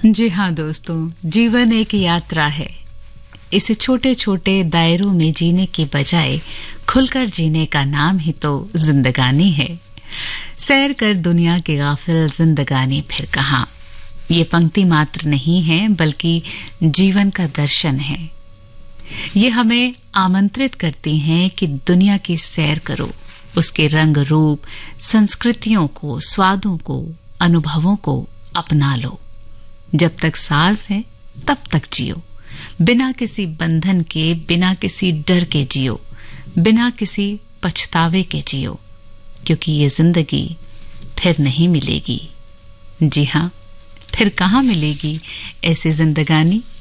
जी हाँ दोस्तों, जीवन एक यात्रा है। इसे छोटे छोटे दायरों में जीने की बजाय खुलकर जीने का नाम ही तो जिंदगानी है। सैर कर दुनिया की गाफिल जिंदगानी फिर कहाँ। ये पंक्ति मात्र नहीं है बल्कि जीवन का दर्शन है। ये हमें आमंत्रित करती हैं कि दुनिया की सैर करो, उसके रंग रूप, संस्कृतियों को, स्वादों को, अनुभवों को अपना लो। जब तक सांस है तब तक जियो, बिना किसी बंधन के, बिना किसी डर के जियो, बिना किसी पछतावे के जियो, क्योंकि ये जिंदगी फिर नहीं मिलेगी। जी हाँ, फिर कहाँ मिलेगी ऐसी जिंदगानी।